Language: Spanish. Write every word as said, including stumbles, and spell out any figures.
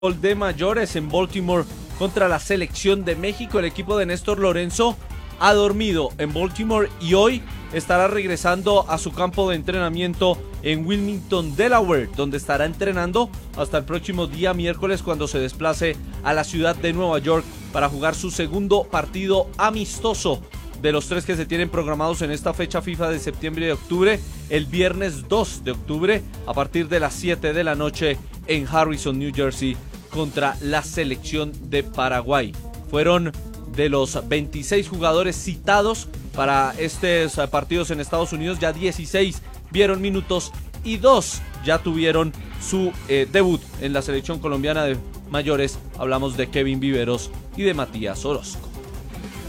de mayores en Baltimore contra la selección de México. El equipo de Néstor Lorenzo ha dormido en Baltimore y hoy estará regresando a su campo de entrenamiento en Wilmington, Delaware, donde estará entrenando hasta el próximo día miércoles, cuando se desplace a la ciudad de Nueva York para jugar su segundo partido amistoso de los tres que se tienen programados en esta fecha FIFA de septiembre y de octubre, el viernes dos de octubre a partir de las siete de la noche en Harrison, New Jersey, contra la selección de Paraguay. Fueron de los veintiséis jugadores citados para estos partidos en Estados Unidos, ya dieciséis vieron minutos y dos ya tuvieron su eh, debut en la selección colombiana de mayores. Hablamos de Kevin Viveros y de Matías Orozco.